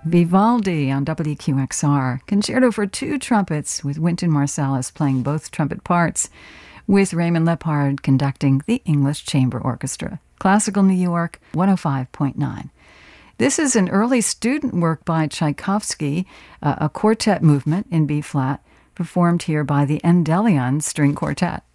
Vivaldi on WQXR, Concerto for Two Trumpets with Wynton Marsalis playing both trumpet parts, with Raymond Lepard conducting the English Chamber Orchestra. Classical New York, 105.9. This is an early student work by Tchaikovsky, a quartet movement in B-flat, performed here by the Endellion String Quartet.